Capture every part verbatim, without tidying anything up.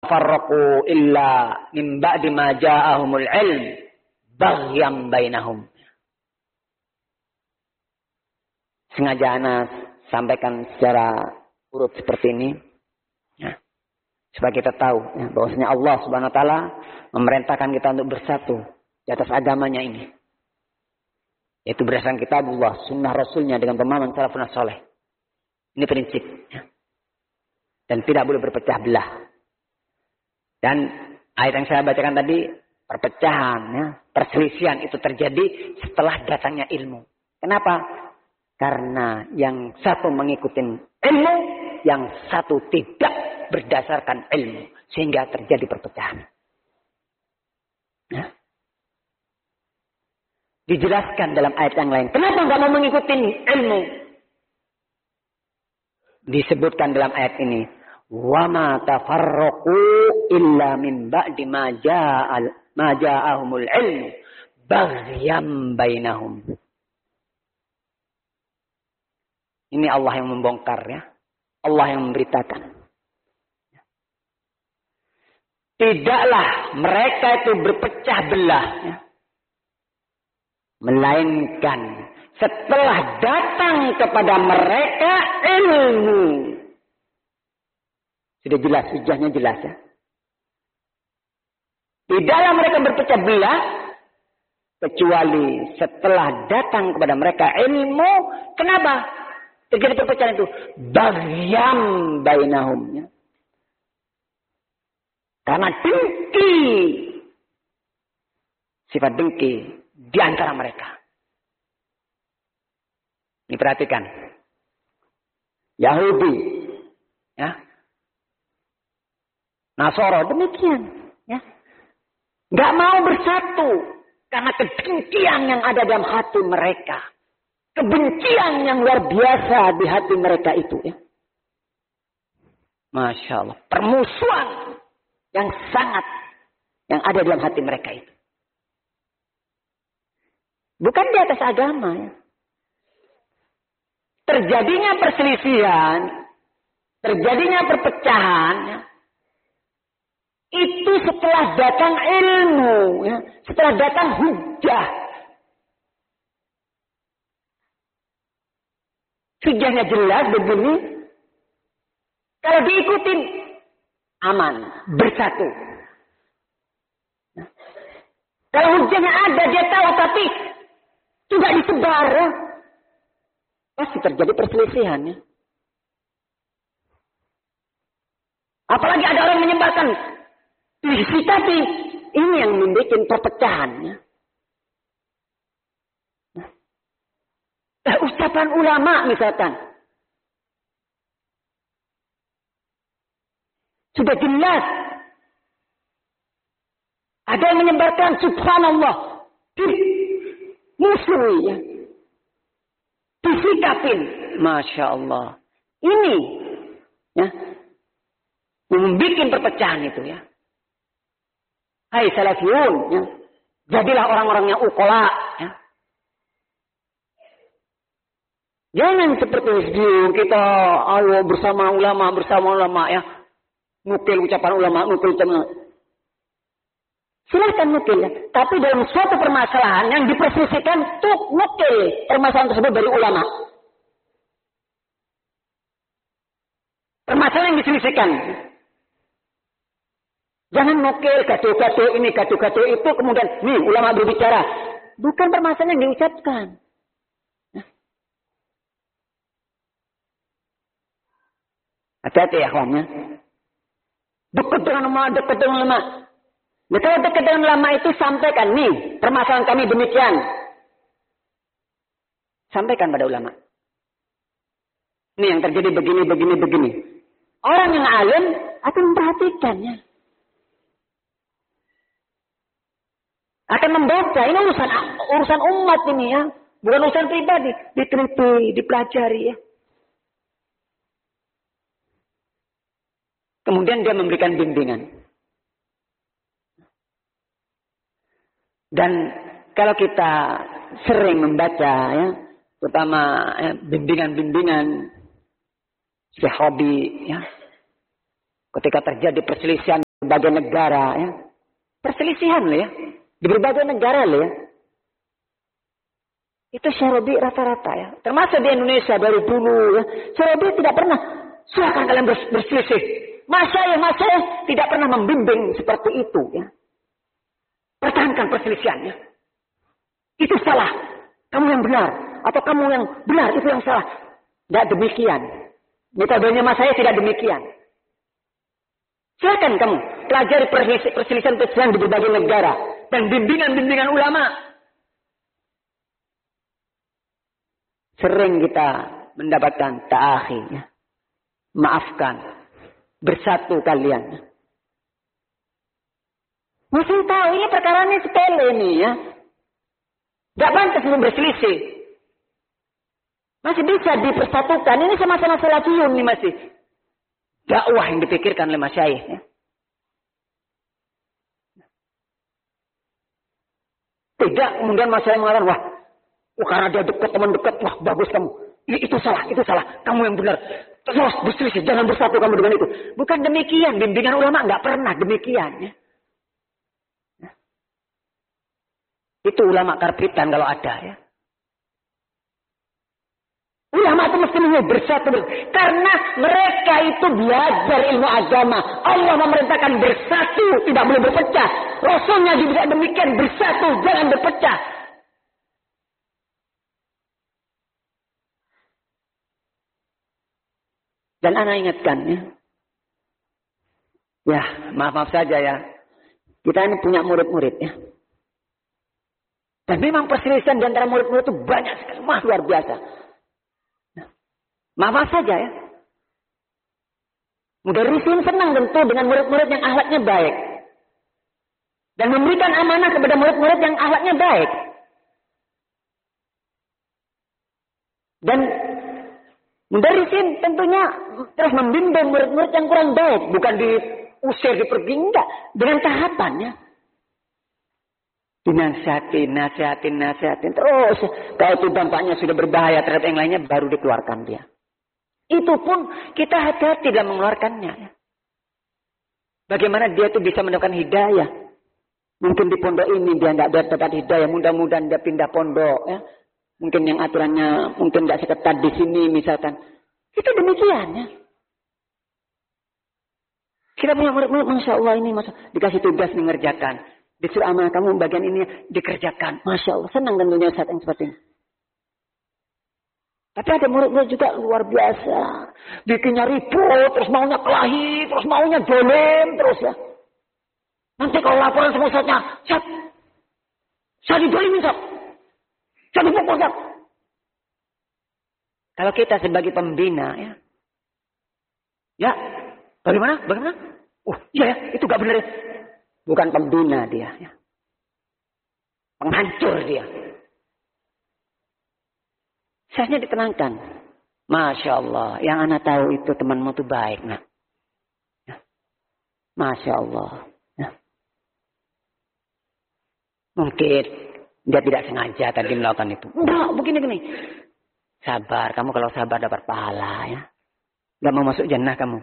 farraqu illa min ba'di ma ja'ahumul ilm baghyam bainahum. Sengaja ana sampaikan secara urut seperti ini ya, supaya kita tahu ya, bahwasanya Allah Subhanahu wa taala memerintahkan kita untuk bersatu di atas agamanya ini. Yaitu berdasarkan kitabullah, sunnah rasulnya dengan pemahaman salafun saleh. Ini prinsip ya. Dan tidak boleh berpecah belah. Dan ayat yang saya bacakan tadi, perpecahan, ya, perselisihan itu terjadi setelah datangnya ilmu. Kenapa? Karena yang satu mengikuti ilmu, yang satu tidak berdasarkan ilmu. Sehingga terjadi perpecahan. Ya. Dijelaskan dalam ayat yang lain. Kenapa nggak mau mengikuti ilmu? Disebutkan dalam ayat ini. Wa ma tafarraqu illa min ba'di ma ja'al ma ja'ahumul ilmu baghyam bainahum. Ini Allah yang membongkar ya. Allah yang memberitakan. Tidaklah mereka itu berpecah belah ya. Melainkan setelah datang kepada mereka ilmu. Sudah jelas, hujahnya jelas ya. Tidaklah mereka berpecah belah kecuali setelah datang kepada mereka ilmu. Kenapa terjadi perpecahan itu? Baghyam bainahum ya. Karena dengki. Sifat dengki di antara mereka. Ini perhatikan. Yahudi. Ya. Nasoro demikian. Ya. Gak mau bersatu. Karena kedengkian yang ada dalam hati mereka. Kebencian yang luar biasa di hati mereka itu. Ya. Masya Allah. Permusuhan yang sangat. Yang ada dalam hati mereka itu. Bukan di atas agama ya. Terjadinya perselisihan, terjadinya perpecahan, ya, itu setelah datang ilmu, ya, setelah datang hujah. Hujahnya jelas begini, kalau diikutin aman, bersatu. Kalau hujahnya ada, dia tahu tapi tidak disebar. Ya. Pasti terjadi perselisihan. Ya. Apalagi ada orang menyebarkan selisih tadi. Ini yang membuat perpecahan. Ya. Nah, ucapan ulama misalkan. Sudah jelas. Ada yang menyebarkan subhanallah. Musuh ya. Disikapin. Masya Allah. Ini. Ya. Membuat perpecahan itu ya. Hai salafiyun. Ya. Jadilah orang-orang yang ukola. Ya. Jangan seperti itu. Kita ayo bersama ulama. Bersama ulama ya. Nukil ucapan ulama. Nukil ucapan ulama. Silahkan nukil ya. Tapi dalam suatu permasalahan yang diperselisihkan tuh nukil permasalahan tersebut dari ulama. Permasalahan yang diselisihkan. Jangan nukil gaduh-gaduh ini, gaduh-gaduh itu. Kemudian nih ulama berbicara. Bukan permasalahan yang diucapkan. Hati-hati ya kawannya. Dekat dengan ulama, dekat dengan ulama. Nah, kalau dekat dengan ulama itu sampaikan nih permasalahan kami demikian. Sampaikan pada ulama. Ini yang terjadi begini, begini, begini. Orang yang alim akan memperhatikannya. Akan membaca. Ini urusan urusan umat ini ya. Bukan urusan pribadi. Diteliti, dipelajari ya. Kemudian dia memberikan bimbingan. Dan kalau kita sering membaca ya, terutama ya, bimbingan-bimbingan sahabi ya, ketika terjadi perselisihan berbagai negara ya. Perselisihan loh ya. Di berbagai negara loh ya. Itu Syekh Rabi' rata-rata ya. Termasuk di Indonesia dari dulu ya. Syekh Rabi' tidak pernah, silakan kalian berselisih. Masyayikh, masyayikh tidak pernah membimbing seperti itu ya. Pertahankan perselisihannya. Itu salah. Kamu yang benar. Atau kamu yang benar, itu yang salah. Tidak demikian. Metodenya masyayikh tidak demikian. Silakan kamu pelajari perselisihan-perselisihan di berbagai negara. Dan bimbingan-bimbingan ulama. Sering kita mendapatkan ta'akhi. Ya. Maafkan. Bersatu kalian. Masih tahu ini perkaranya sepele ini ya. Gak pantas untuk berselisih. Masih bisa dipersatukan. Ini sama-sama salafiyun nih masih. Dakwah yang dipikirkan oleh masyayikh. Ya. Tidak kemudian masyayikh mengatakan, wah, wah karena dia dekat, teman dekat, wah bagus kamu. Ini, itu salah, itu salah. Kamu yang benar. Terus berselisih, jangan bersatu kamu dengan itu. Bukan demikian. Bimbingan ulama nggak pernah demikian. Ya. Ya. Itu ulama karbitan kalau ada ya. Ulama itu mesti bersatu. Karena mereka itu belajar ilmu agama. Allah memerintahkan bersatu. Tidak boleh berpecah. Rasulnya juga demikian. Bersatu. Jangan berpecah. Dan anak ingatkan ya. Ya maaf-maaf saja ya. Kita ini punya murid-murid ya. Dan memang perselisihan di antara murid-murid itu banyak sekali. Wah luar biasa. Maaf saja ya. Mudarrisin senang tentu dengan murid-murid yang akhlaknya baik. Dan memberikan amanah kepada murid-murid yang akhlaknya baik. Dan mudarrisin tentunya terus membimbing murid-murid yang kurang baik. Bukan diusir, dipergi, enggak. Dengan tahapannya. Dinasihatin, nasihatin, nasihatin. Terus kalau itu dampaknya sudah berbahaya terhadap yang lainnya baru dikeluarkan dia. Itu pun kita hati-hati dalam mengeluarkannya. Bagaimana dia itu bisa mendapatkan hidayah. Mungkin di pondok ini dia tidak dapat hidayah. Mudah-mudahan dia pindah pondok. Ya. Mungkin yang aturannya mungkin tidak seketat di sini misalkan. Itu demikian ya. Kita punya murid-murid, Masya Allah ini. Masya Allah. Dikasih tugas mengerjakan. Disuruh amanah kamu bagian ini dikerjakan. Masya Allah. Senang tentunya saat yang seperti ini. Tapi ada murid-murid juga luar biasa. Bikinnya ribut, terus maunya kelahi, terus maunya dolim, terus ya. Nanti kalau laporan sama ustadznya, Ustaz, saya didolimin, Ustaz. Saya dipukul, Ustaz. Kalau kita sebagai pembina, ya. Ya, bagaimana? Bagaimana? Oh, iya ya, itu gak benar. Bukan pembina dia, ya. Penghancur dia. Seharusnya ditenangkan. Masya Allah. Yang anak tahu itu temanmu itu baik. Nak. Ya. Masya Allah. Ya. Mungkin dia tidak sengaja tadi melakukan itu. Enggak, begini-gini. Sabar. Kamu kalau sabar dapat pahala. Ya. Gak mau masuk jannah kamu.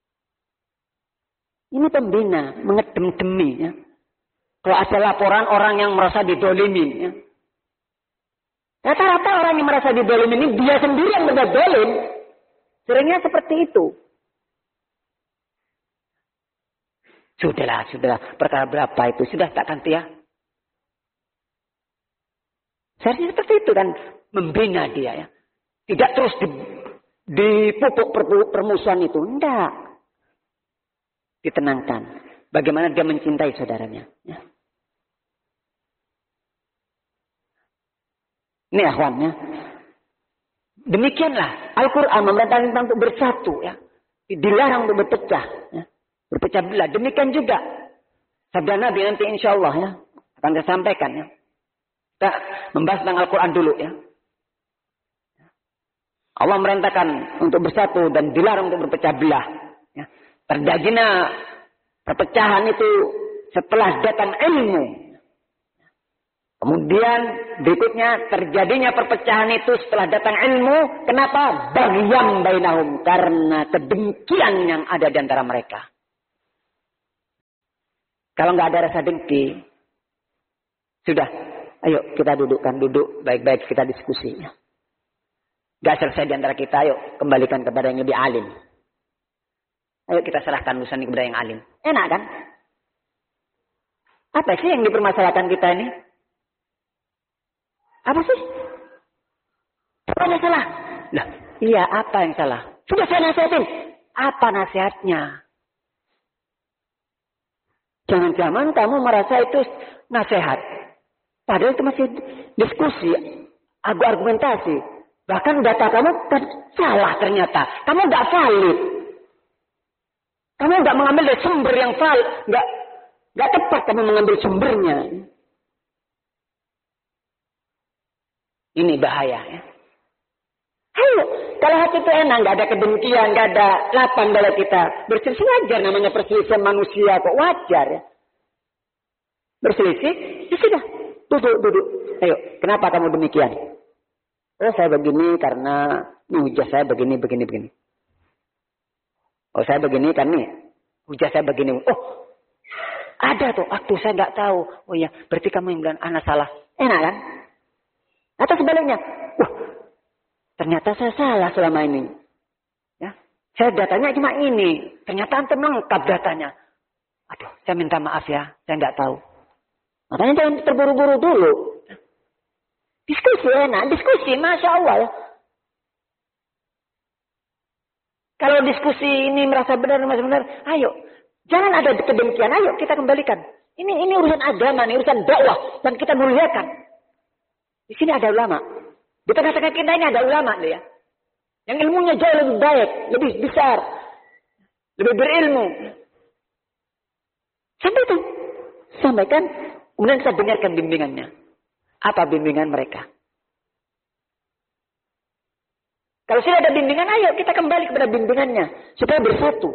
Ini pembina. Mengedem-demi. Ya. Kalau ada laporan orang yang merasa didolimin. Ya. Rata-rata orang yang merasa didolim ini dia sendiri yang berbuat dolim. Seringnya seperti itu. Sudahlah, sudahlah. Perkara berapa itu? Sudah tak ganti ya? Seharusnya seperti itu kan. Membina dia ya. Tidak terus dipupuk permusuhan itu. Tidak. Ditenangkan. Bagaimana dia mencintai saudaranya. Ya. Ini akhwannya. Demikianlah. Al-Quran memerintahkan kita untuk bersatu. Ya. Dilarang untuk berpecah. Ya. Berpecah belah. Demikian juga. Sabda Nabi nanti insya Allah ya. Akan saya sampaikan ya. Kita membahas tentang Al-Quran dulu ya. Allah merintahkan untuk bersatu dan dilarang untuk berpecah belah. Ya. Terjadinya perpecahan itu setelah datang ilmu. Kemudian berikutnya terjadinya perpecahan itu setelah datang ilmu. Kenapa? Baghyan bainahum. Karena kedengkian yang ada di antara mereka. Kalau nggak ada rasa dengki, sudah, ayo kita dudukkan, duduk baik-baik kita diskusi. Gak selesai di antara kita, ayo kembalikan kepada yang lebih alim. Ayo kita serahkan urusan ini kepada yang alim. Enak kan? Apa sih yang dipermasalahkan kita ini? Apa sih? Apa yang salah? Lah, iya apa yang salah? Sudah saya nasihatin. Apa nasihatnya? Jangan-jangan kamu merasa itu nasihat. Padahal itu masih diskusi, argumentasi. Bahkan data kamu kan salah ternyata. Kamu nggak valid. Kamu nggak mengambil dari sumber yang valid. Nggak, nggak tepat kamu mengambil sumbernya. Ini bahaya ya. Ayo, kalau hati itu enak, nggak ada kedengkian, nggak ada lapang dalam kita. Berselisih wajar, namanya perselisihan manusia kok wajar ya. Berselisih, ya sudah, duduk, duduk. Ayo, kenapa kamu demikian? Oh, saya begini karena ini hujah saya begini, begini, begini. Oh, saya begini karena hujah saya begini. Oh, ada tuh, waktu saya nggak tahu. Oh iya, berarti kamu yang bilang anak salah. Enak kan? Atau sebaliknya, wah, ternyata saya salah selama ini. Ya, saya datanya cuma ini. Ternyata antum lengkap datanya. Aduh, saya minta maaf ya, saya nggak tahu. Makanya jangan terburu-buru dulu. Diskusi enak, diskusi, masya Allah ya. Kalau diskusi ini merasa benar, merasa benar, ayo, jangan ada kedengkian, ayo kita kembalikan. Ini ini urusan agama, ini urusan dakwah dan kita muliakan. Di sini ada ulama. Di tengah-tengah kita ini ada ulama ya. Yang ilmunya jauh lebih baik, lebih besar, lebih berilmu. Sampai itu, sampaikan, kemudian kita dengarkan bimbingannya. Apa bimbingan mereka? Kalau sudah ada bimbingan, ayo kita kembali kepada bimbingannya supaya bersatu.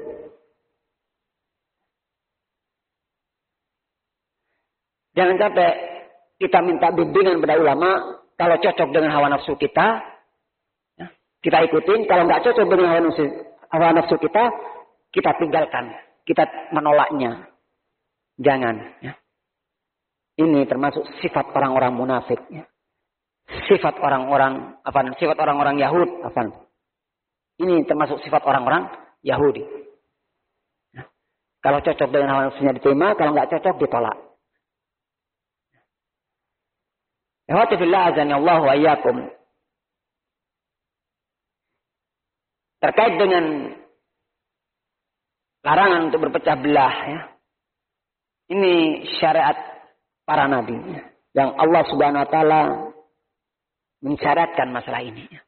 Jangan sampai kita minta bimbingan pada ulama, kalau cocok dengan hawa nafsu kita, ya, kita ikutin. Kalau nggak cocok dengan hawa nafsu, hawa nafsu kita, kita tinggalkan, kita menolaknya. Jangan. Ya. Ini termasuk sifat orang-orang munafik. Ya. Sifat orang-orang apa? Sifat orang-orang Yahudi. Apa? Ini termasuk sifat orang-orang Yahudi. Ya. Kalau cocok dengan hawa nafsunya diterima, kalau nggak cocok ditolak. Alhamdulillah azani Allah wa iyyakum. Terkait dengan larangan untuk berpecah belah ya. Ini syariat para nabi ya. Yang Allah Subhanahu wa taala mensyaratkan masalah ini ya.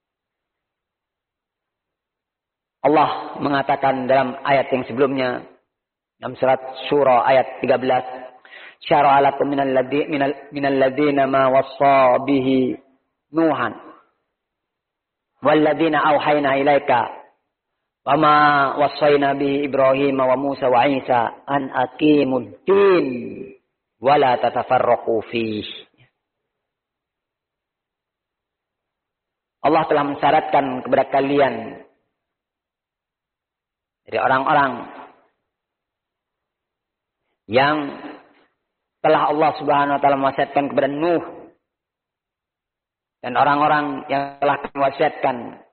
Allah mengatakan dalam ayat yang sebelumnya dalam surat Syura ayat tiga belas, syara'a lakum minal ladzi minal minal ladzina ma wassa bihi Nuhan wal ladzina auhayna ilaika wa ma wassayna bihi Ibrahim wa Musa wa Isa an aqimud din wa la tatafarraqu fihi. Allah telah mensyaratkan kepada kalian dari orang-orang yang telah Allah Subhanahu wa taala mewasiatkan kepada Nuh dan orang-orang yang telah mewasiatkan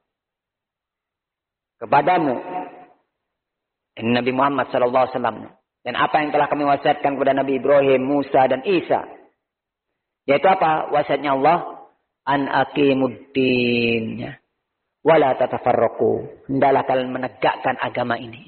kepadamu Nabi Muhammad sallallahu alaihi wasallam dan apa yang telah kami wasiatkan kepada Nabi Ibrahim, Musa dan Isa. Yaitu apa? Wasiatnya Allah an aqimuddin wala tatafarraqu. Hendaklah kalian menegakkan agama ini.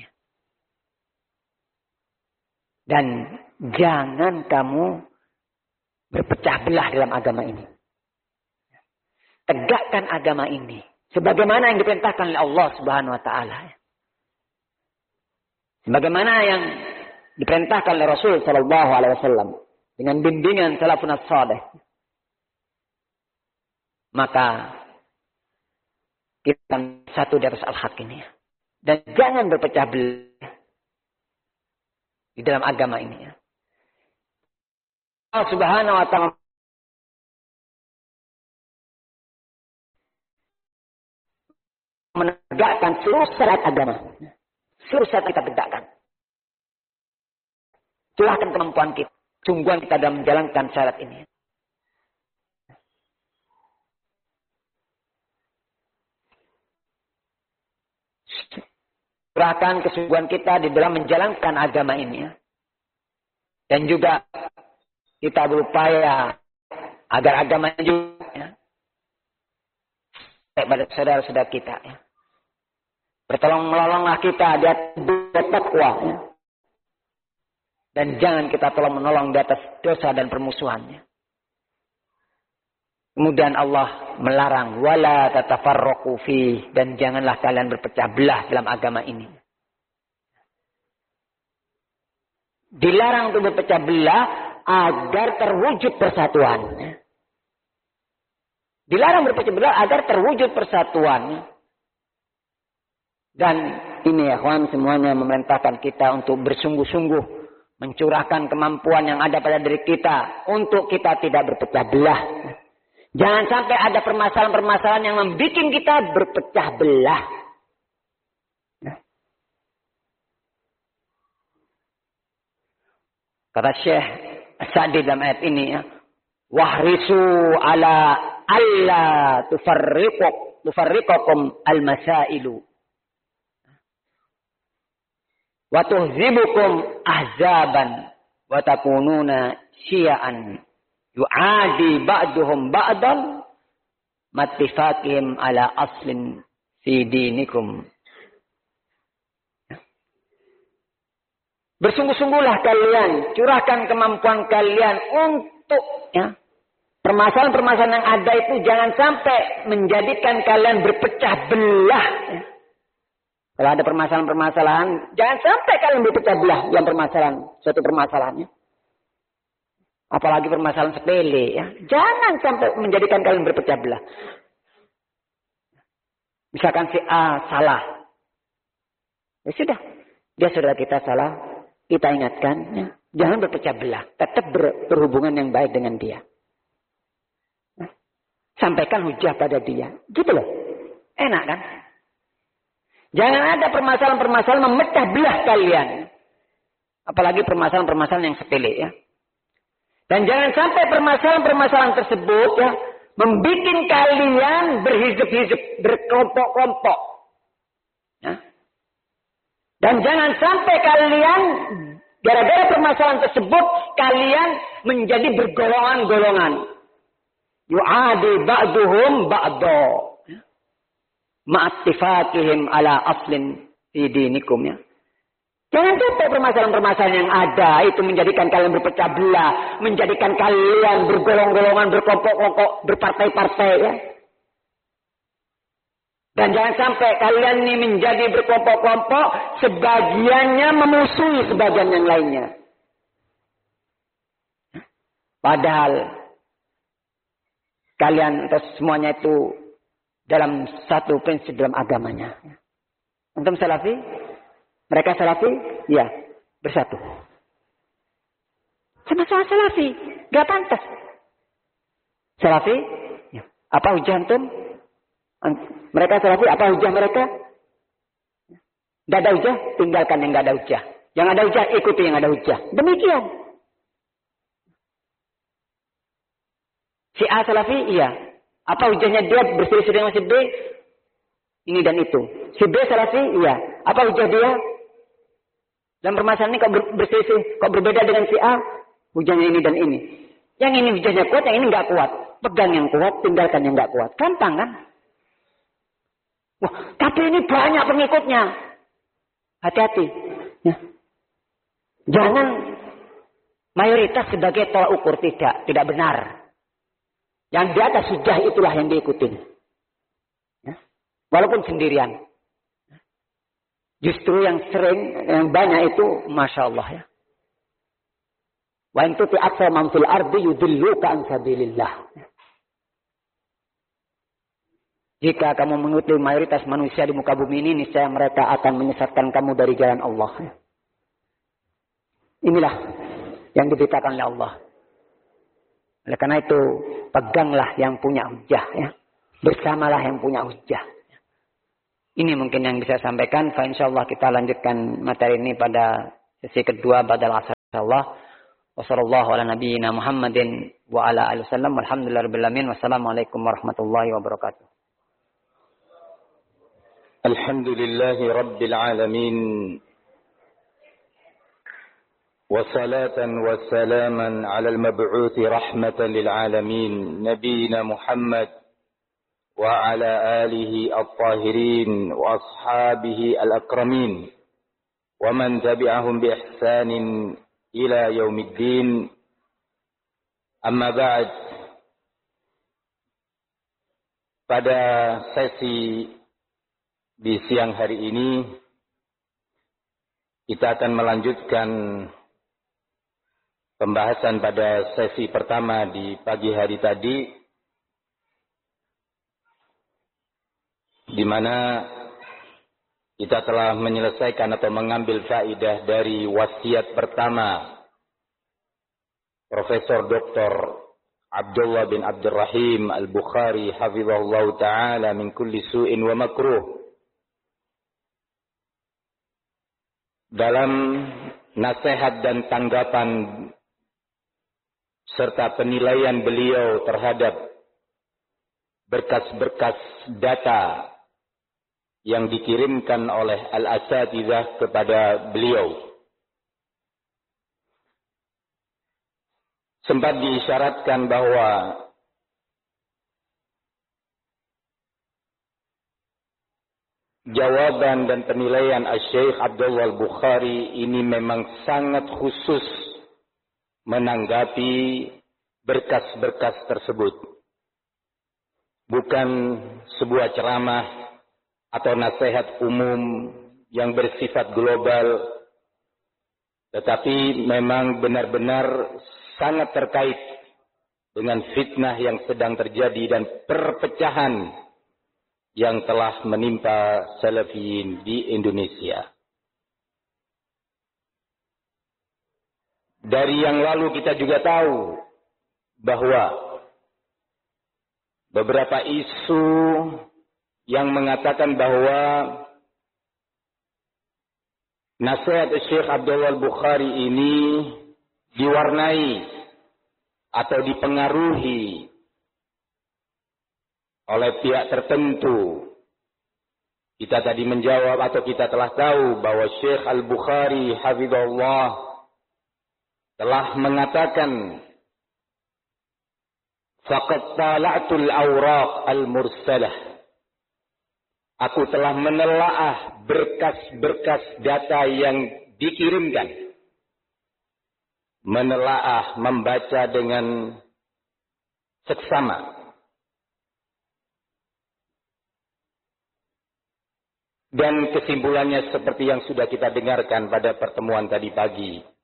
Dan jangan kamu berpecah belah dalam agama ini. Tegakkan agama ini sebagaimana yang diperintahkan oleh Allah Subhanahu wa taala. Sebagaimana yang diperintahkan oleh Rasul sallallahu alaihi wasallam dengan bimbingan salafun as-salih. Maka kita satu di atas al-haq ini. Dan jangan berpecah belah di dalam agama ini ya. Allah Subhanahu wa taala menegakkan seluruh syarat agama. Seluruh syarat kita tegakkan. Curahkan kemampuan kita. Sungguhan kita dalam menjalankan syarat ini. Curahkan kesungguhan kita di dalam menjalankan agama ini. Dan juga kita berupaya agar agama ini juga ya, pada saudara-saudara kita. Ya. Bertolong menolonglah kita di atas takwa. Ya. Dan jangan kita tolong menolong di atas dosa dan permusuhannya. Kemudian Allah melarang wala tatafarraqu fi, dan janganlah kalian berpecah belah dalam agama ini. Dilarang untuk berpecah belah agar terwujud persatuan. Dilarang berpecah belah agar terwujud persatuan. Dan ini ya kawan, semuanya memerintahkan kita untuk bersungguh-sungguh mencurahkan kemampuan yang ada pada diri kita untuk kita tidak berpecah belah. Jangan sampai ada permasalahan-permasalahan yang membuat kita berpecah belah. Kata Syekh Sa'di dalam ayat ini ya, wahrisu ala alla tufarriqu tufarriqakum al-masailu wa tuhzibukum ahzaban wa takununa syi'an yu'adi ba'duhum ba'dan mattifaqihim ala aslin fi dinikum. Bersungguh-sungguhlah kalian, curahkan kemampuan kalian untuk ya, permasalahan-permasalahan yang ada itu jangan sampai menjadikan kalian berpecah belah. Ya. Kalau ada permasalahan-permasalahan, jangan sampai kalian berpecah belah dalam permasalahan, suatu permasalahannya. Apalagi permasalahan sepele, ya. Jangan sampai menjadikan kalian berpecah belah. Misalkan si A salah. Ya sudah, dia saudara kita salah. Kita ingatkan, ya, jangan berpecah belah. Tetap ber, berhubungan yang baik dengan dia. Nah, sampaikan hujah pada dia. Gitu loh. Enak kan? Jangan ada permasalahan-permasalahan memecah belah kalian. Apalagi permasalahan-permasalahan yang sepele ya. Dan jangan sampai permasalahan-permasalahan tersebut ya membuat kalian berhizib-hizib, berkelompok-kelompok. Ya. Dan jangan sampai kalian gara-gara permasalahan tersebut kalian menjadi bergolongan-golongan. Yu'adi ba'duhum ba'do. Ma'attifatihim ala aslin fi dinikum ya. Jangan sampai permasalahan-permasalahan yang ada itu menjadikan kalian berpecah belah, menjadikan kalian bergolong-golongan, berkelompok-kelompok, berpartai-partai ya. Dan jangan sampai kalian ini menjadi berkelompok-kelompok, sebagiannya memusuhi sebagian yang lainnya. Padahal kalian atau semuanya itu dalam satu prinsip dalam agamanya. Antum salafi? Mereka salafi? Ya, bersatu. Sama-sama salafi, gak pantas. Salafi? Ya. Apa hujah antum? Mereka salafi, apa hujah mereka? Gak ada hujah, tinggalkan yang gak ada hujah. Yang ada hujah, ikuti yang ada hujah. Demikian. Si A salafi, iya. Apa hujahnya dia berselisih dengan si B? Ini dan itu. Si B salafi, iya. Apa hujah dia? Dalam permasalahan ini kok berselisih, kok berbeda dengan si A? Hujahnya ini dan ini. Yang ini hujahnya kuat, yang ini nggak kuat. Pegang yang kuat, tinggalkan yang nggak kuat. Gampang kan? Wah, tapi ini banyak pengikutnya. Hati-hati. Ya. Jangan mayoritas sebagai tolak ukur. Tidak. Tidak benar. Yang di atas hujah itulah yang diikutin. Ya. Walaupun sendirian. Justru yang sering, yang banyak itu, Masya Allah ya. Wa in tuti aktsara man fil ardi yudilluka an sabilillah. Jika kamu mengikuti mayoritas manusia di muka bumi ini, niscaya mereka akan menyesatkan kamu dari jalan Allah. Inilah yang diberitakan oleh Allah. Oleh karena itu, peganglah yang punya hujah. Ya. Bersamalah yang punya hujah. Ini mungkin yang bisa sampaikan. Fa insyaallah kita lanjutkan materi ini pada sesi kedua badal asar. insyaallah. Wassallallahu ala nabiyyina Muhammadin wa ala alihi wasallam. Walhamdulillahirabbil alamin. Wassalamualaikum warahmatullahi wabarakatuh. Alhamdulillahi rabbil alamin. وصلاة وسلاما على المبعوث رحمة للعالمين نبينا محمد وعلى آله الطاهرين وأصحابه الأكرمين ومن تبعهم بإحسان إلى يوم الدين. أما بعد, pada sesi di siang hari ini kita akan melanjutkan pembahasan pada sesi pertama di pagi hari tadi, di mana kita telah menyelesaikan atau mengambil faedah dari wasiat pertama Profesor Doktor Abdullah bin Abdurrahim Al-Bukhari hafizahullah ta'ala min kulli su'in wa makruh. Dalam nasihat dan tanggapan serta penilaian beliau terhadap berkas-berkas data yang dikirimkan oleh al-asatidzah kepada beliau, sempat diisyaratkan bahwa jawaban dan penilaian Asy-Syaikh Abdullah Al-Bukhari ini memang sangat khusus menanggapi berkas-berkas tersebut. Bukan sebuah ceramah atau nasihat umum yang bersifat global, tetapi memang benar-benar sangat terkait dengan fitnah yang sedang terjadi dan perpecahan yang telah menimpa salafiyin di Indonesia. Dari yang lalu kita juga tahu bahwa beberapa isu yang mengatakan bahwa nasihat Syekh Abdullah Al-Bukhari ini diwarnai atau dipengaruhi oleh pihak tertentu. Kita tadi menjawab atau kita telah tahu bahwa Syekh Al-Bukhari hafizahullah telah mengatakan, faqad tala'tul awraq al-mursalah. Aku telah menelaah berkas-berkas data yang dikirimkan. Menelaah, membaca dengan seksama. Dan kesimpulannya seperti yang sudah kita dengarkan pada pertemuan tadi pagi.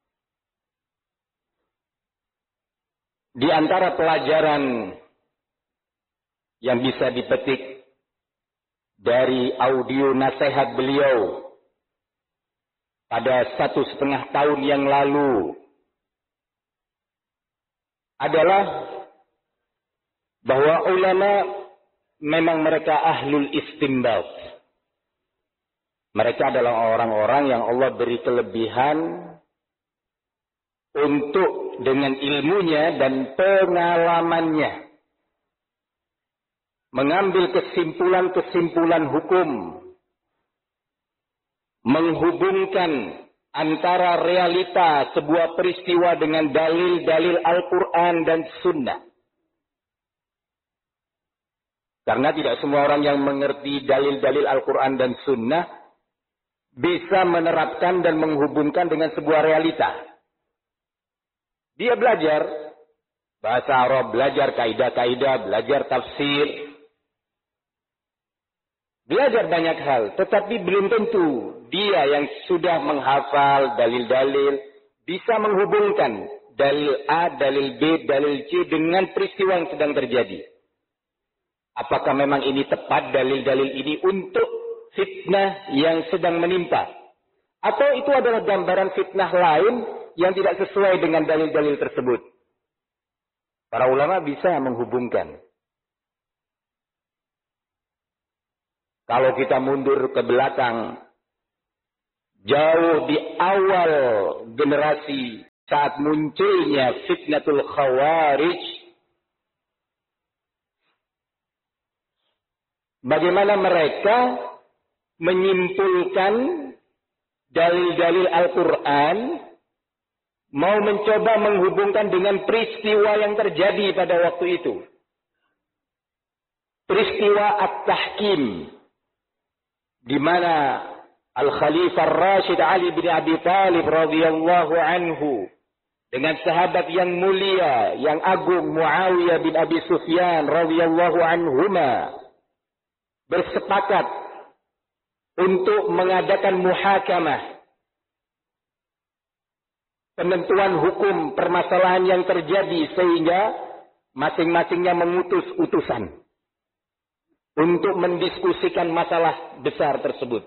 Di antara pelajaran yang bisa dipetik dari audio nasihat beliau pada satu setengah tahun yang lalu adalah bahwa ulama memang mereka ahlul istinbat. Mereka adalah orang-orang yang Allah beri kelebihan untuk dengan ilmunya dan pengalamannya mengambil kesimpulan-kesimpulan hukum, menghubungkan antara realita sebuah peristiwa dengan dalil-dalil Al-Quran dan Sunnah. Karena tidak semua orang yang mengerti dalil-dalil Al-Quran dan Sunnah bisa menerapkan dan menghubungkan dengan sebuah realita. Dia belajar bahasa Arab, belajar kaidah-kaidah, belajar tafsir, belajar banyak hal, tetapi belum tentu dia yang sudah menghafal dalil-dalil bisa menghubungkan dalil A, dalil B, dalil C dengan peristiwa yang sedang terjadi. Apakah memang ini tepat dalil-dalil ini untuk fitnah yang sedang menimpa? Atau itu adalah gambaran fitnah lain yang tidak sesuai dengan dalil-dalil tersebut? Para ulama bisa menghubungkan. Kalau kita mundur ke belakang, jauh di awal generasi saat munculnya fitnatul khawarij, bagaimana mereka menyimpulkan dalil-dalil Al-Quran, mau mencoba menghubungkan dengan peristiwa yang terjadi pada waktu itu. Peristiwa At-Tahkim, di mana Al-Khalifah Rashid Ali bin Abi Thalib radhiyallahu anhu dengan sahabat yang mulia, yang agung Muawiyah bin Abi Sufyan radhiyallahu anhuma bersepakat untuk mengadakan muhakamah, penentuan hukum permasalahan yang terjadi, sehingga masing-masingnya mengutus utusan untuk mendiskusikan masalah besar tersebut.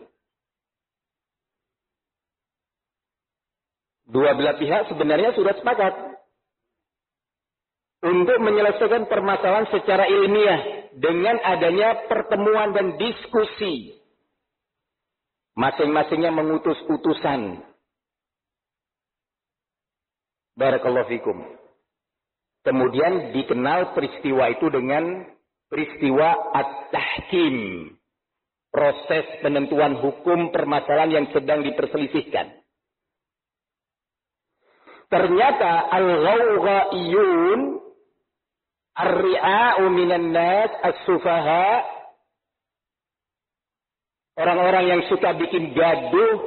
Dua belah pihak sebenarnya sudah sepakat untuk menyelesaikan permasalahan secara ilmiah dengan adanya pertemuan dan diskusi. Masing-masingnya mengutus utusan. Barakallahu fikum. Kemudian dikenal peristiwa itu dengan peristiwa At-Tahkim. Proses penentuan hukum permasalahan yang sedang diperselisihkan. Ternyata al-ghawghaiyun, ar-ri'a'u minan nas, as-sufaha, orang-orang yang suka bikin gaduh,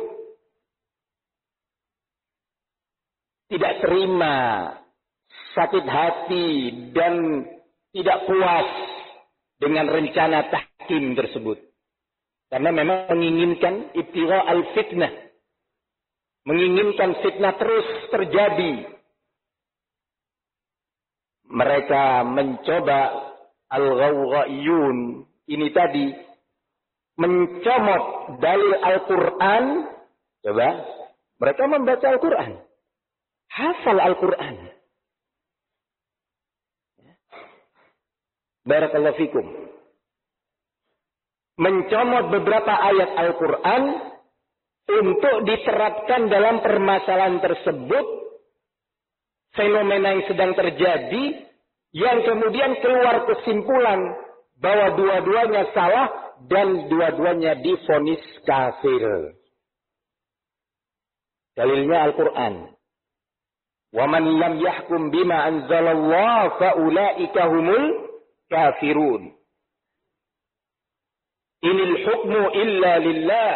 tidak terima, sakit hati, dan tidak puas dengan rencana tahkim tersebut. Karena memang menginginkan ibtigha al-fitnah. Menginginkan fitnah terus terjadi. Mereka mencoba al-ghawghaiyun ini tadi mencomot dalil Al-Quran. Coba, mereka membaca Al-Quran, hafal Al-Quran. Barakallahu fikum. Mencomot beberapa ayat Al-Quran untuk diterapkan dalam permasalahan tersebut, fenomena yang sedang terjadi, yang kemudian keluar kesimpulan bahwa dua-duanya salah dan dua-duanya divonis kafir. Dalilnya Al-Quran. Wa man lam yahkum bima anzalallah fa ulaika humul kafirun. Inil hukmu illa lillah.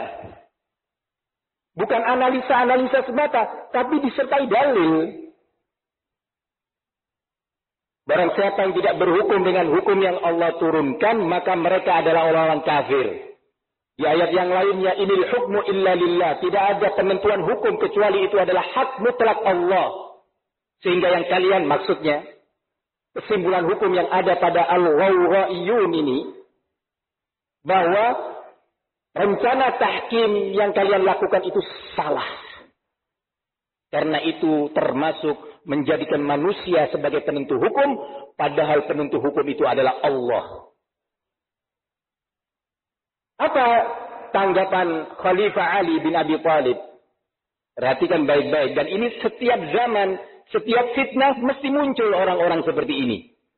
Bukan analisa-analisa semata, tapi disertai dalil. Barang siapa yang tidak berhukum dengan hukum yang Allah turunkan, maka mereka adalah orang-orang kafir. Di ayat yang lainnya, inil hukmu illa lillah. Tidak ada penentuan hukum kecuali itu adalah hak mutlak Allah. Sehingga yang kalian, maksudnya, kesimpulan hukum yang ada pada al-ghawghaiyun ini, bahwa rencana tahkim yang kalian lakukan itu salah. Karena itu termasuk menjadikan manusia sebagai penentu hukum, padahal penentu hukum itu adalah Allah. Apa tanggapan Khalifah Ali bin Abi Thalib? Perhatikan baik-baik. Dan ini setiap zaman, setiap fitnah mesti muncul orang-orang seperti ini.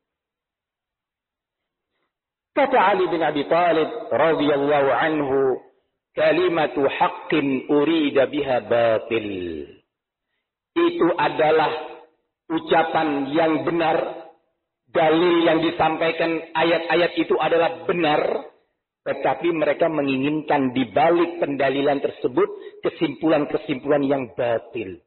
Kata Ali bin Abi Thalib radhiyallahu anhu, kalimatu haqqin urida biha batil. Itu adalah ucapan yang benar, dalil yang disampaikan ayat-ayat itu adalah benar, tetapi mereka menginginkan di balik pendalilan tersebut kesimpulan-kesimpulan yang batil.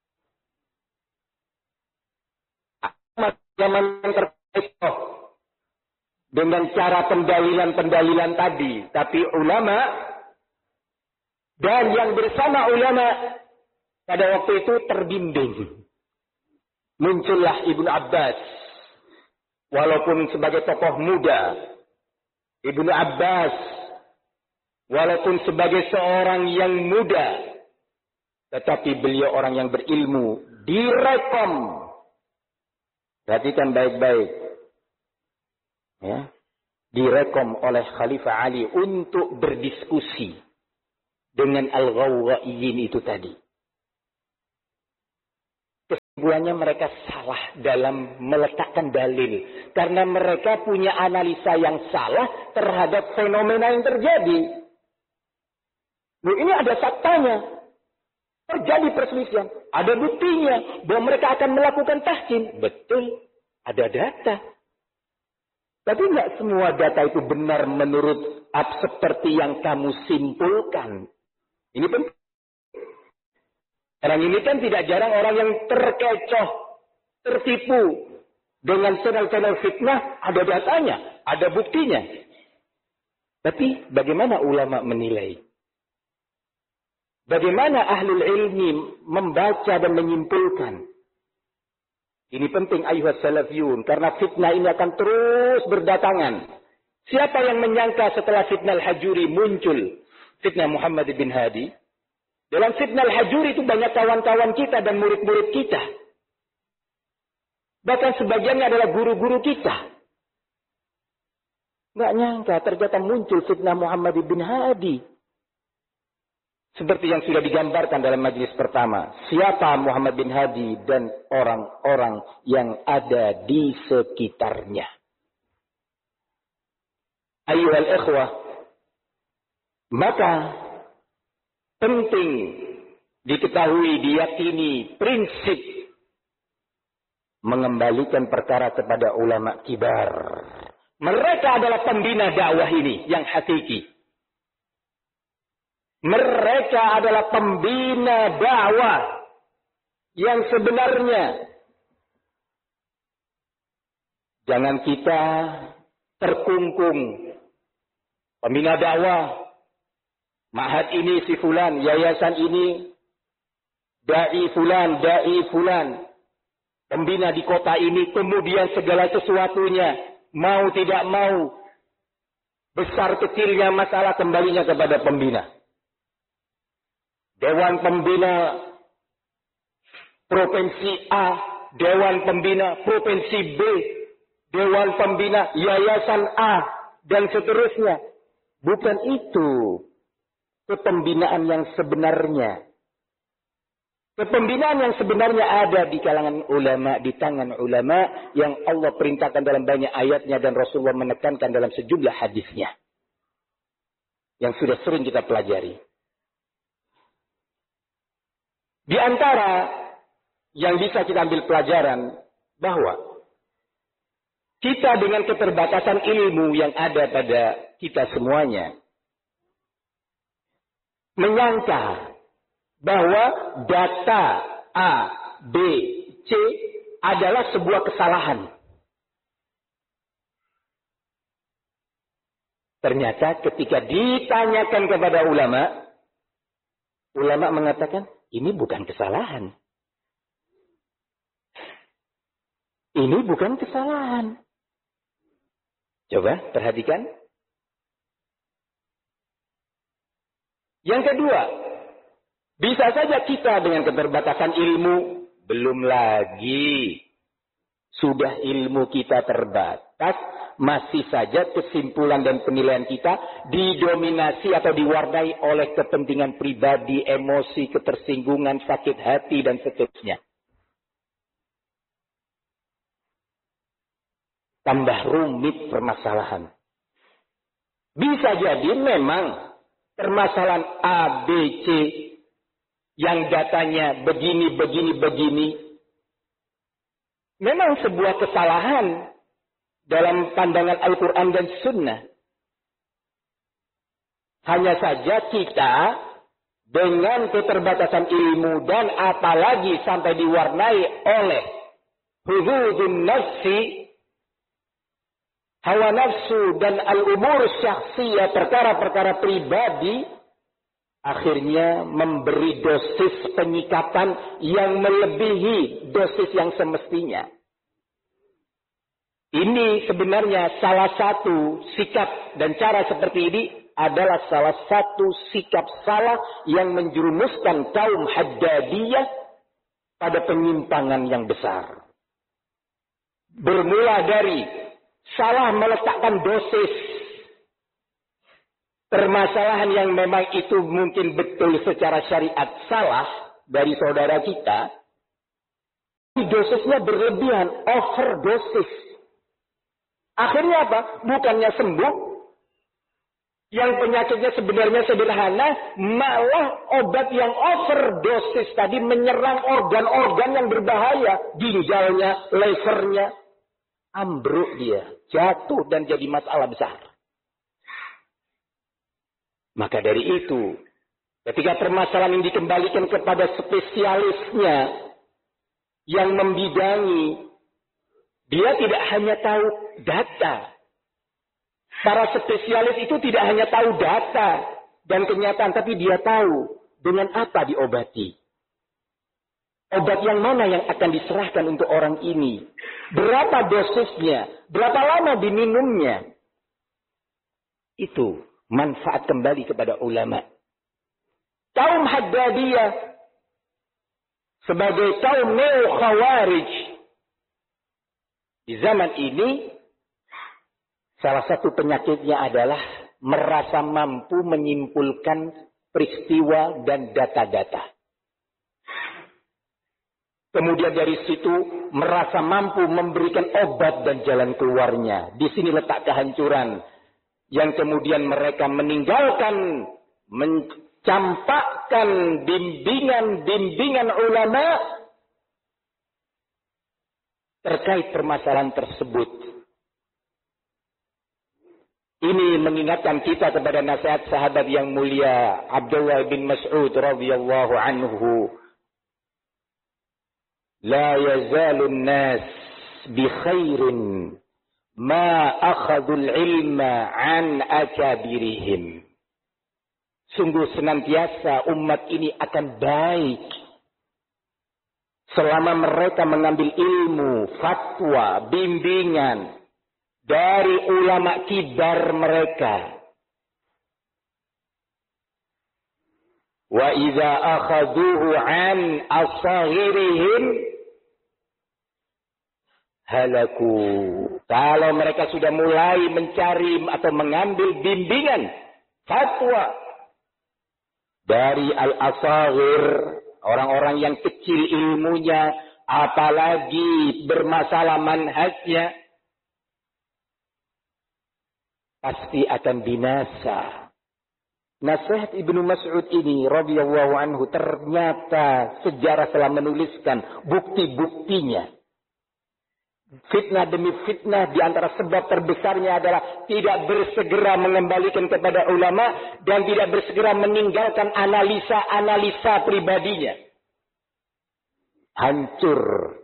Zaman yang terpesoh dengan cara pendalilan-pendalilan tadi. Tapi ulama dan yang bersama ulama pada waktu itu terbimbing. Muncullah Ibnu Abbas. Walaupun sebagai tokoh muda, Ibnu Abbas, walaupun sebagai seorang yang muda, tetapi beliau orang yang berilmu, direkom. Perhatikan baik-baik. Ya, direkom oleh Khalifah Ali untuk berdiskusi dengan al-ghawghaiyyin itu tadi. kesimpulannya mereka salah dalam meletakkan dalil. Karena mereka punya analisa yang salah terhadap fenomena yang terjadi. Loh, ini ada faktanya. Terjadi perselisihan. Ada buktinya bahwa mereka akan melakukan tahkim. Betul. Ada data. Tapi nggak semua data itu benar menurut apa seperti yang kamu simpulkan. Ini penting. Sekarang ini kan tidak jarang orang yang terkecoh, tertipu dengan channel-channel fitnah. Ada datanya, ada buktinya. Tapi bagaimana ulama menilai? Bagaimana ahlul ilmi membaca dan menyimpulkan? Ini penting ayuhas salafiyun. Karena fitnah ini akan terus berdatangan. Siapa yang menyangka setelah fitnah al-Hajuri muncul fitnah Muhammad bin Hadi? Dalam fitnah al-Hajuri itu banyak kawan-kawan kita dan murid-murid kita. Bahkan sebagiannya adalah guru-guru kita. Nggak nyangka ternyata muncul fitnah Muhammad bin Hadi. Seperti yang sudah digambarkan dalam majelis pertama. Siapa Muhammad bin Hadi dan orang-orang yang ada di sekitarnya. Ayyuhal ikhwah. Maka penting diketahui, diyakini prinsip mengembalikan perkara kepada ulama kibar. Mereka adalah pembina dakwah ini yang hakiki. Mereka adalah pembina dakwah yang sebenarnya. Jangan kita terkungkung. Pembina dakwah, ma'had ini si fulan, yayasan ini, da'i fulan, da'i fulan. Pembina di kota ini, kemudian segala sesuatunya, mau tidak mau, besar kecilnya masalah kembalinya kepada pembina. Dewan Pembina Provinsi A, Dewan Pembina Provinsi B, Dewan Pembina Yayasan A, dan seterusnya. Bukan itu kepembinaan yang sebenarnya. Kepembinaan yang sebenarnya ada di kalangan ulama, di tangan ulama yang Allah perintahkan dalam banyak ayatnya dan Rasulullah menekankan dalam sejumlah hadisnya. Yang sudah sering kita pelajari. Di antara yang bisa kita ambil pelajaran bahwa kita dengan keterbatasan ilmu yang ada pada kita semuanya menyangka bahwa data A, B, C adalah sebuah kesalahan. Ternyata ketika ditanyakan kepada ulama, ulama mengatakan, ini bukan kesalahan. Ini bukan kesalahan. Coba perhatikan. Yang kedua, bisa saja kita dengan keterbatasan ilmu, belum lagi sudah ilmu kita terbatas, masih saja kesimpulan dan penilaian kita didominasi atau diwarnai oleh kepentingan pribadi, emosi, ketersinggungan, sakit hati, dan seterusnya. Tambah rumit permasalahan. Bisa jadi memang permasalahan A, B, C yang datanya begini, begini, begini memang sebuah kesalahan dalam pandangan Al-Quran dan Sunnah. Hanya saja kita dengan keterbatasan ilmu dan apalagi sampai diwarnai oleh hududun nafsi, hawa nafsu dan al-umur syakhsiyah, perkara-perkara pribadi, akhirnya memberi dosis penyikapan yang melebihi dosis yang semestinya. Ini sebenarnya salah satu sikap dan cara seperti ini adalah salah satu sikap salah yang menjerumuskan kaum Haddadiyah pada penyimpangan yang besar. Bermula dari salah meletakkan dosis permasalahan yang memang itu mungkin betul secara syariat salah dari saudara kita, dosisnya berlebihan, overdosis. Akhirnya apa? Bukannya sembuh, yang penyakitnya sebenarnya sederhana, malah obat yang overdosis tadi menyerang organ-organ yang berbahaya. Ginjalnya, levernya, ambruk dia, jatuh dan jadi masalah besar. Maka dari itu, ketika permasalahan ini dikembalikan kepada spesialisnya yang membidangi, dia tidak hanya tahu data. Para spesialis itu tidak hanya tahu data dan kenyataan, tapi dia tahu dengan apa diobati. Obat yang mana yang akan diserahkan untuk orang ini. Berapa dosisnya, berapa lama diminumnya. Itu manfaat kembali kepada ulama. Kaum Haddadiyah sebagai kaum neo-khawarij di zaman ini, salah satu penyakitnya adalah merasa mampu menyimpulkan peristiwa dan data-data. Kemudian dari situ merasa mampu memberikan obat dan jalan keluarnya. Di sini letak kehancuran. Yang kemudian mereka meninggalkan, mencampakkan bimbingan-bimbingan ulama terkait permasalahan tersebut. Ini mengingatkan kita kepada nasihat sahabat yang mulia Abdullah bin Mas'ud radhiyallahu anhu. La yazalun nas bi khairin ma akhadul ilma an akabirihim. Sungguh senantiasa umat ini akan baik selama mereka mengambil ilmu, fatwa, bimbingan dari ulama kibar mereka. Wa idza akhaduhu an asghirihim halaku. Kalau mereka sudah mulai mencari atau mengambil bimbingan, fatwa dari al-asghir, orang-orang yang kecil ilmunya, apalagi bermasalah manhajnya, pasti akan binasa. Nasihat Ibnu Mas'ud ini radhiyallahu anhu ternyata sejarah telah menuliskan bukti-buktinya. Fitnah demi fitnah, di antara sebab terbesarnya adalah tidak bersegera mengembalikan kepada ulama dan tidak bersegera meninggalkan analisa-analisa pribadinya. Hancur.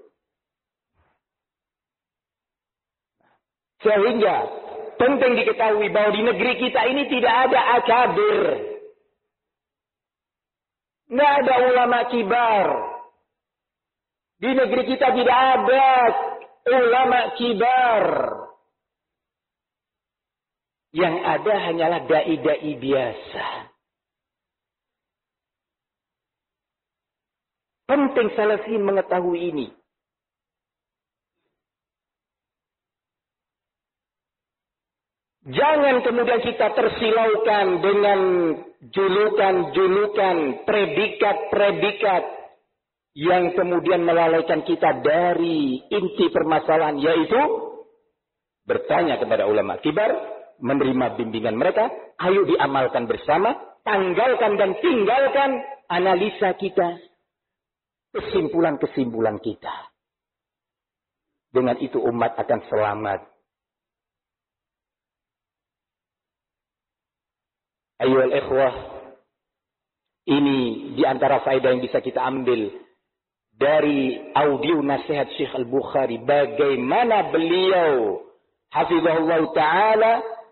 Sehingga penting diketahui bahwa di negeri kita ini tidak ada akabir. Tidak ada ulama kibar. Di negeri kita tidak ada ulama kibar. Yang ada hanyalah dai-dai biasa. Penting salafiyin mengetahui ini. Jangan kemudian kita tersilaukan dengan julukan-julukan, predikat-predikat yang kemudian melalaikan kita dari inti permasalahan, yaitu bertanya kepada ulama kibar, menerima bimbingan mereka, ayo diamalkan bersama, tanggalkan dan tinggalkan analisa kita, kesimpulan-kesimpulan kita. Dengan itu umat akan selamat. Ayyuhal ikhwah, ini diantara faedah yang bisa kita ambil dari audio nasihat Syekh Al-Bukhari, bagaimana beliau hafizahullah ta'ala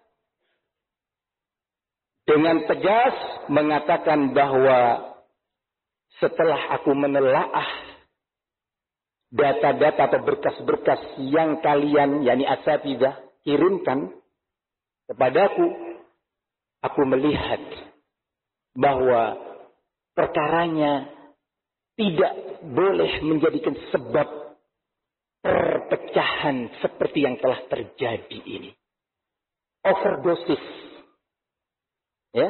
dengan tegas mengatakan bahwa setelah aku menelaah data-data atau berkas-berkas yang kalian, yakni asatidzah, kirimkan kepadaku, aku melihat bahwa perkaranya tidak boleh menjadikan sebab perpecahan seperti yang telah terjadi ini. Overdosis. Ya.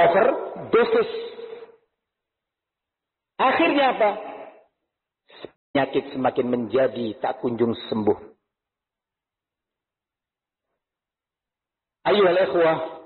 Overdosis. Akhirnya apa? penyakit semakin menjadi tak kunjung sembuh. Ayyuhal ikhwah,